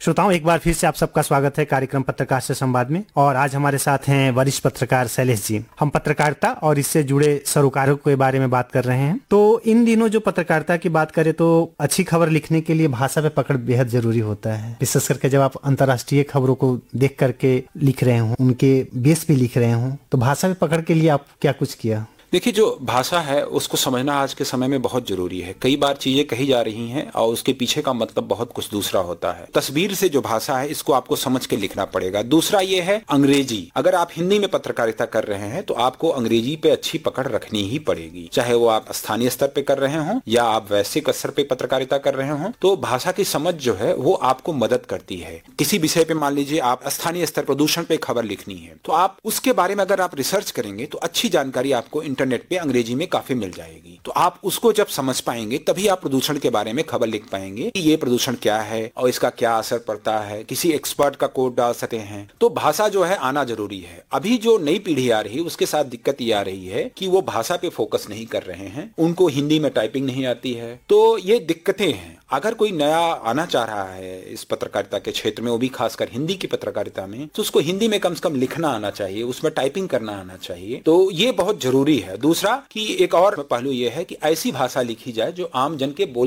श्रोताओं, एक बार फिर से आप सबका स्वागत है कार्यक्रम पत्रकार से संवाद में। और आज हमारे साथ हैं वरिष्ठ पत्रकार शैलेश जी। हम पत्रकारिता और इससे जुड़े सरोकारों के बारे में बात कर रहे हैं। तो इन दिनों जो पत्रकारिता की बात करें तो अच्छी खबर लिखने के लिए भाषा पे पकड़ बेहद जरूरी होता है, विशेष करके जब आप अंतर्राष्ट्रीय खबरों को देख करके लिख रहे हो, उनके बेस पे लिख रहे हो, तो भाषा पे पकड़ के लिए आप क्या कुछ किया? देखिए, जो भाषा है उसको समझना आज के समय में बहुत जरूरी है। कई बार चीजें कही जा रही हैं और उसके पीछे का मतलब बहुत कुछ दूसरा होता है। तस्वीर से जो भाषा है इसको आपको समझ के लिखना पड़ेगा। दूसरा ये है अंग्रेजी। अगर आप हिंदी में पत्रकारिता कर रहे हैं तो आपको अंग्रेजी पे अच्छी पकड़ रखनी ही पड़ेगी, चाहे वो आप स्थानीय स्तर पे कर रहे हो या आप वैश्विक स्तर पे पत्रकारिता कर रहे हो। तो भाषा की समझ जो है वो आपको मदद करती है। किसी विषय पे मान लीजिए आप स्थानीय स्तर प्रदूषण पे खबर लिखनी है, तो आप उसके बारे में अगर आप रिसर्च करेंगे तो अच्छी जानकारी आपको इंटरनेट पे अंग्रेजी में काफी मिल जाएगी। तो आप उसको जब समझ पाएंगे तभी आप प्रदूषण के बारे में खबर लिख पाएंगे कि ये प्रदूषण क्या है और इसका क्या असर पड़ता है। किसी एक्सपर्ट का कोट डाल सकते हैं। तो भाषा जो है आना जरूरी है। अभी जो नई पीढ़ी आ रही है उसके साथ दिक्कत ये आ रही है कि वो भाषा पे फोकस नहीं कर रहे हैं, उनको हिंदी में टाइपिंग नहीं आती है। तो ये दिक्कतें हैं। अगर कोई नया आना चाह रहा है इस पत्रकारिता के क्षेत्र में, वो भी खासकर हिंदी की पत्रकारिता में, तो उसको हिंदी में कम से कम लिखना आना चाहिए, उसमें टाइपिंग करना आना चाहिए। तो ये बहुत जरूरी है। दूसरा कि एक और पहलू ये है कि ऐसी भाषा लिखी जाए जो आम जन के बोल